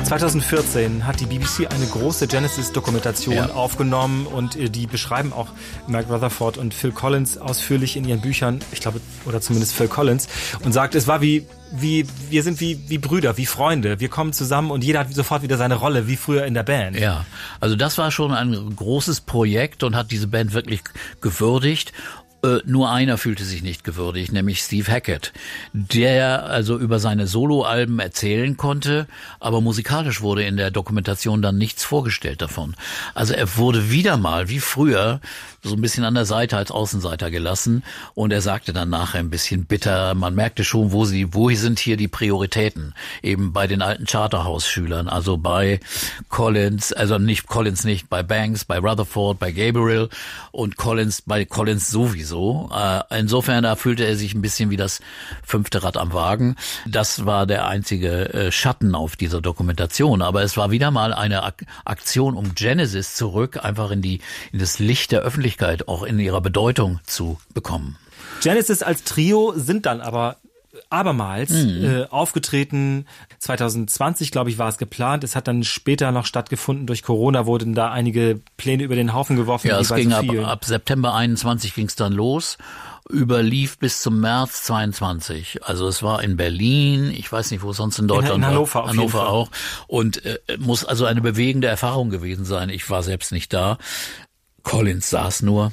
2014 hat die BBC eine große Genesis-Dokumentation aufgenommen und die beschreiben auch Mike Rutherford und Phil Collins ausführlich in ihren Büchern, ich glaube, oder zumindest Phil Collins, und sagt, es war wir sind wie Brüder, wie Freunde. Wir kommen zusammen und jeder hat sofort wieder seine Rolle, wie früher in der Band. Ja, also das war schon ein großes Projekt und hat diese Band wirklich gewürdigt. Nur einer fühlte sich nicht gewürdigt, nämlich Steve Hackett, der also über seine Soloalben erzählen konnte, aber musikalisch wurde in der Dokumentation dann nichts vorgestellt davon. Also er wurde wieder mal, wie früher, so ein bisschen an der Seite als Außenseiter gelassen und er sagte dann nachher ein bisschen bitter, man merkte schon, wo sind hier die Prioritäten? Eben bei den alten Charterhouse-Schülern, also bei Collins, bei Banks, bei Rutherford, bei Gabriel und bei Collins sowieso. Insofern da fühlte er sich ein bisschen wie das 5. Rad am Wagen. Das war der einzige Schatten auf dieser Dokumentation. Aber es war wieder mal eine Aktion, um Genesis zurück einfach in das Licht der Öffentlichkeit, auch in ihrer Bedeutung zu bekommen. Genesis als Trio sind dann aber abermals aufgetreten. 2020, glaube ich, war es geplant. Es hat dann später noch stattgefunden. Durch Corona wurden da einige Pläne über den Haufen geworfen. Ja, es ging ab September 21 ging es dann los. Überlief bis zum März 22. Also es war in Berlin, ich weiß nicht, wo es sonst in Deutschland in Hannover war. Hannover auch. Und muss also eine bewegende Erfahrung gewesen sein. Ich war selbst nicht da. Collins saß nur.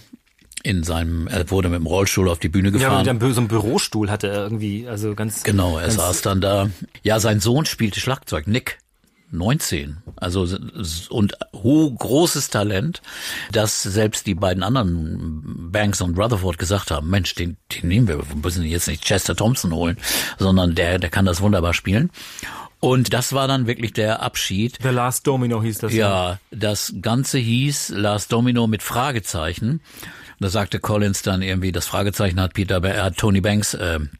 Er wurde mit dem Rollstuhl auf die Bühne gefahren. Ja, mit so einem Bürostuhl hatte er irgendwie, also ganz... Genau, er saß dann da. Ja, sein Sohn spielte Schlagzeug, Nick, 19. Also, und großes Talent, dass selbst die beiden anderen, Banks und Rutherford, gesagt haben, Mensch, den nehmen wir müssen jetzt nicht Chester Thompson holen, sondern der kann das wunderbar spielen. Und das war dann wirklich der Abschied. The Last Domino hieß das. Ja, das Ganze hieß Last Domino mit Fragezeichen. Da sagte Collins dann irgendwie, das Fragezeichen hat Tony Banks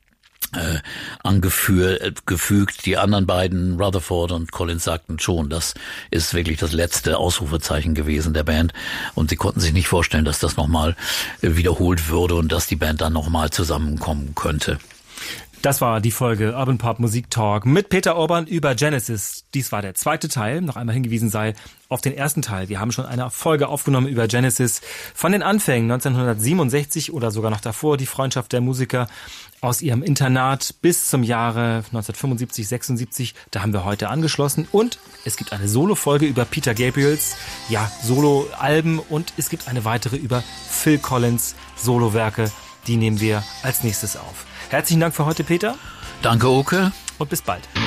angefügt. Die anderen beiden, Rutherford und Collins, sagten schon, das ist wirklich das letzte Ausrufezeichen gewesen der Band. Und sie konnten sich nicht vorstellen, dass das nochmal wiederholt würde und dass die Band dann nochmal zusammenkommen könnte. Das war die Folge Urban Pop Musik Talk mit Peter Urban über Genesis. Dies war der zweite Teil. Noch einmal hingewiesen sei auf den ersten Teil. Wir haben schon eine Folge aufgenommen über Genesis von den Anfängen 1967 oder sogar noch davor, die Freundschaft der Musiker aus ihrem Internat bis zum Jahre 1975, 76. Da haben wir heute angeschlossen. Und es gibt eine Solo-Folge über Peter Gabriels Solo-Alben und es gibt eine weitere über Phil Collins Solowerke. Die nehmen wir als nächstes auf. Herzlichen Dank für heute, Peter. Danke, Oke. Und bis bald.